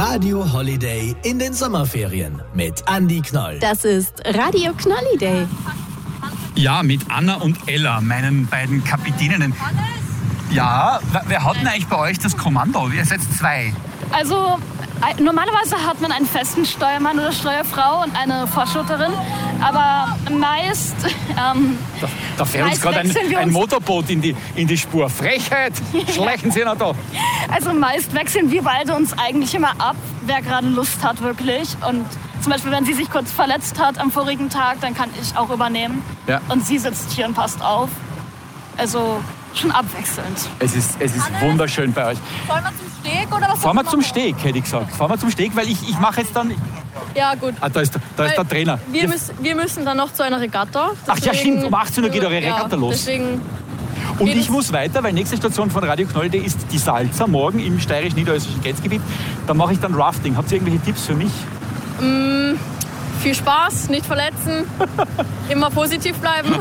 Radio Holiday in den Sommerferien mit Andi Knoll. Das ist Radio Knolliday. Ja, mit Anna und Ella, meinen beiden Kapitäninnen. Ja, wer hat denn eigentlich bei euch das Kommando? Ihr seid zwei. Also normalerweise hat man einen festen Steuermann oder Steuerfrau und eine Vorschutterin, aber meist... Da fährt uns gerade ein Motorboot in die Spur. Frechheit, schleichen Sie noch da. Also meist wechseln wir beide uns eigentlich immer ab, wer gerade Lust hat wirklich. Und zum Beispiel, wenn sie sich kurz verletzt hat am vorigen Tag, dann kann ich auch übernehmen. Ja. Und sie sitzt hier und passt auf. Also schon abwechselnd. Es ist wunderschön bei euch. Fahren wir zum Steg oder was? Fahren wir zum Steg, hätte ich gesagt. Fahren wir zum Steg, weil ich mache jetzt dann... Ja, gut. Ah, da ist der Trainer. Wir müssen dann noch zu einer Regatta. Ach ja, stimmt, um 18 Uhr geht eure Regatta los. Deswegen und ich muss weiter, weil nächste Station von Radio Knolliday ist die Salza, morgen im steirisch-niederösterreichischen Grenzgebiet. Da mache ich dann Rafting. Habt ihr irgendwelche Tipps für mich? Viel Spaß, nicht verletzen, immer positiv bleiben.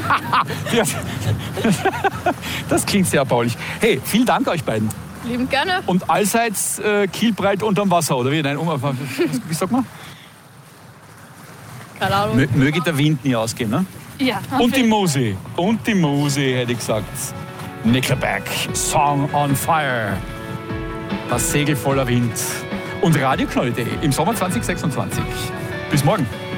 Das klingt sehr erbaulich. Hey, vielen Dank euch beiden. Liebend gerne. Und allseits kielbreit unterm Wasser, oder wie? Nein, wie sagt man? Keine Ahnung. Möge der Wind nie ausgehen, ne? Ja. Und die Musik, hätte ich gesagt. Nickelback, Song on Fire. Das Segel voller Wind. Und Radio Knolliday im Sommer 2026. Bis morgen.